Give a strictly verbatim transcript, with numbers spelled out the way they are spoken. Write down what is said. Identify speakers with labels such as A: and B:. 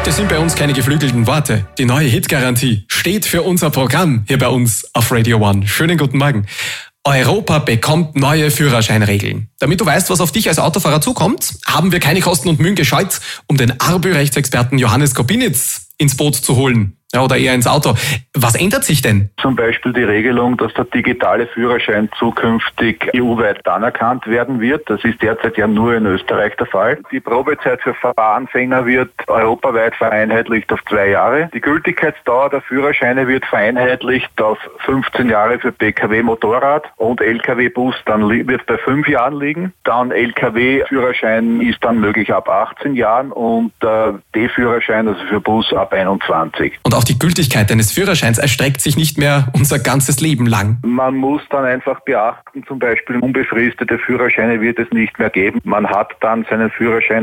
A: Das sind bei uns keine geflügelten Worte. Die neue Hitgarantie steht für unser Programm hier bei uns auf Radio One. Schönen guten Morgen. Europa bekommt neue Führerscheinregeln. Damit du weißt, was auf dich als Autofahrer zukommt, haben wir keine Kosten und Mühen gescheut, um den Arbö-Rechtsexperten Johannes Kobinitz ins Boot zu holen. Ja, oder eher ins Auto. Was ändert sich denn?
B: Zum Beispiel die Regelung, dass der digitale Führerschein zukünftig E U-weit anerkannt werden wird. Das ist derzeit ja nur in Österreich der Fall. Die Probezeit für Fahranfänger wird europaweit vereinheitlicht auf zwei Jahre. Die Gültigkeitsdauer der Führerscheine wird vereinheitlicht auf fünfzehn Jahre für P K W Motorrad und L K W Bus dann wird bei fünf Jahren liegen. Dann L K W Führerschein ist dann möglich ab achtzehn Jahren und äh, D-Führerschein, also für Bus, ab einundzwanzig.
A: Und auch die Gültigkeit eines Führerscheins erstreckt sich nicht mehr unser ganzes Leben lang.
B: Man muss dann einfach beachten, zum Beispiel unbefristete Führerscheine wird es nicht mehr geben. Man hat dann seinen Führerschein